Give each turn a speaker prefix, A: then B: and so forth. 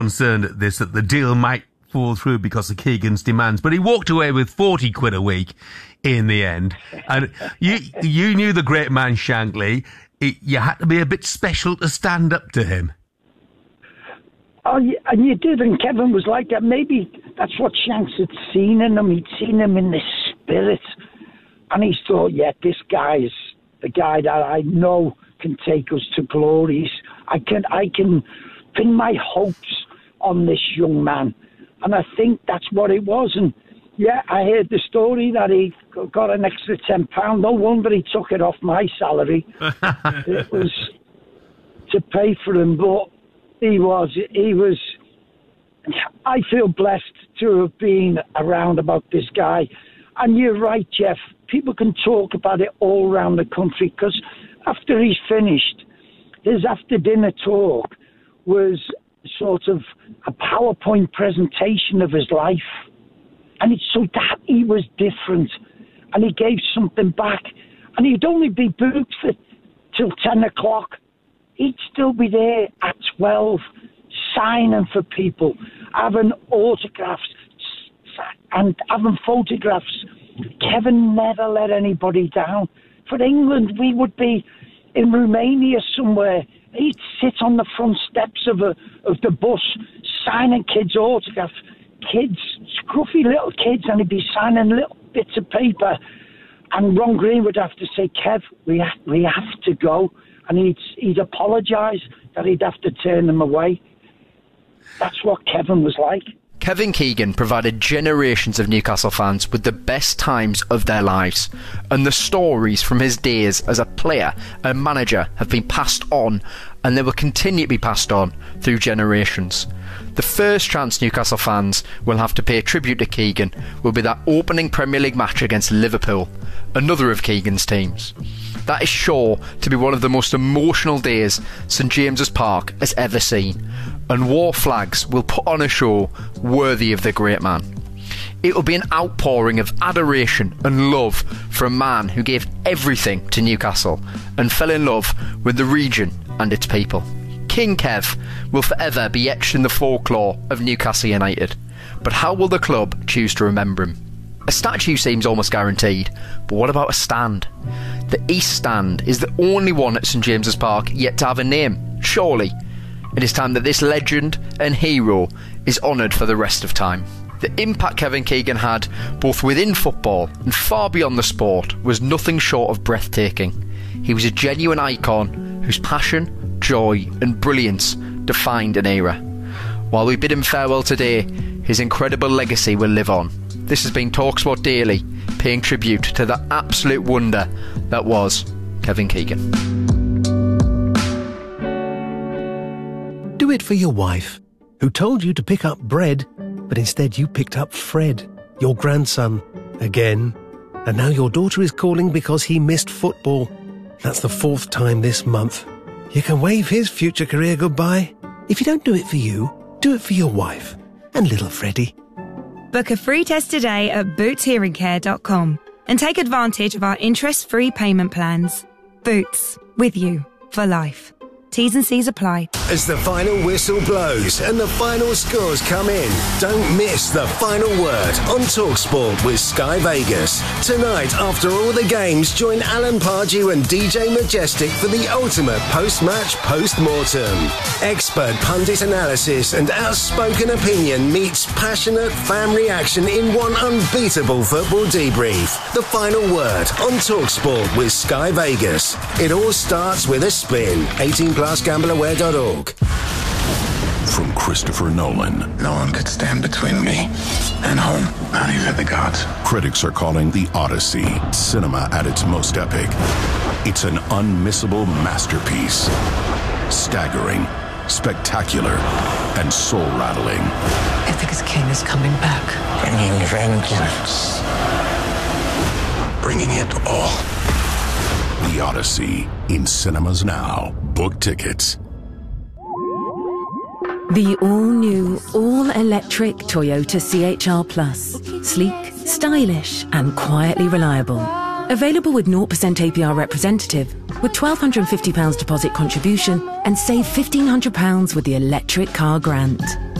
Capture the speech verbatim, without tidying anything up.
A: concerned at this, that the deal might fall through because of Keegan's demands, but he walked away with forty quid a week in the end. And you you knew the great man Shankly. It, you had to be a bit special to stand up to him.
B: Oh, and you did, and Kevin was like that. Maybe that's what Shanks had seen in him. He'd seen him in this spirit, and he thought, yeah, this guy's the guy that I know can take us to glories. I can, I can pin my hopes on this young man. And I think that's what it was. And yeah, I heard the story that he got an extra ten pounds. No wonder he took it off my salary. It was to pay for him, but he was, he was, I feel blessed to have been around about this guy. And you're right, Jeff, people can talk about it all around the country, because after he's finished, his after dinner talk was sort of a PowerPoint presentation of his life. And it's so that he was different, and he gave something back. And he'd only be booked for till ten o'clock. He'd still be there at twelve, signing for people, having autographs and having photographs. Kevin never let anybody down. For England, we would be in Romania somewhere. He'd sit on the front steps of a of the bus, signing kids' autographs, kids, scruffy little kids, and he'd be signing little bits of paper. And Ron Green would have to say, Kev, we have, we have to go. And he'd, he'd apologise that he'd have to turn them away. That's what Kevin was like.
C: Kevin Keegan provided generations of Newcastle fans with the best times of their lives, and the stories from his days as a player and manager have been passed on, and they will continue to be passed on through generations. The first chance Newcastle fans will have to pay tribute to Keegan will be that opening Premier League match against Liverpool, another of Keegan's teams. That is sure to be one of the most emotional days St James's Park has ever seen, and War Flags will put on a show worthy of the great man. It will be an outpouring of adoration and love for a man who gave everything to Newcastle and fell in love with the region and its people. King Kev will forever be etched in the folklore of Newcastle United, but how will the club choose to remember him? A statue seems almost guaranteed, but what about a stand? The East Stand is the only one at St James's Park yet to have a name, surely. It is time that this legend and hero is honoured for the rest of time. The impact Kevin Keegan had, both within football and far beyond the sport, was nothing short of breathtaking. He was a genuine icon whose passion, joy and brilliance defined an era. While we bid him farewell today, his incredible legacy will live on. This has been TalkSport Daily, paying tribute to the absolute wonder that was Kevin Keegan.
D: Do it for your wife, who told you to pick up bread, but instead you picked up Fred, your grandson, again. And now your daughter is calling because he missed football. That's the fourth time this month. You can wave his future career goodbye. If you don't do it for you, do it for your wife and little Freddie.
E: Book a free test today at boots hearing care dot com and take advantage of our interest-free payment plans. Boots, with you for life. T's and C's apply.
F: As the final whistle blows and the final scores come in, don't miss the final word on TalkSport with Sky Vegas. Tonight, after all the games, join Alan Pardew and D J Majestic for the ultimate post-match post-mortem. Expert pundit analysis and outspoken opinion meets passionate fan reaction in one unbeatable football debrief. The final word on TalkSport with Sky Vegas. It all starts with a spin. eighteen plus gamble aware dot org.
G: From Christopher Nolan.
H: No one could stand between me and home, not even the gods.
G: Critics are calling The Odyssey cinema at its most epic. It's an unmissable masterpiece. Staggering, spectacular, and soul-rattling.
I: I think his king is coming back.
H: Bringing vengeance. Bringing it all.
G: The Odyssey, in cinemas now. Book tickets.
J: The all-new, all-electric Toyota C H R Plus. Sleek, stylish and quietly reliable. Available with zero percent A P R representative, with one thousand two hundred fifty pounds deposit contribution, and save fifteen hundred pounds with the electric car grant.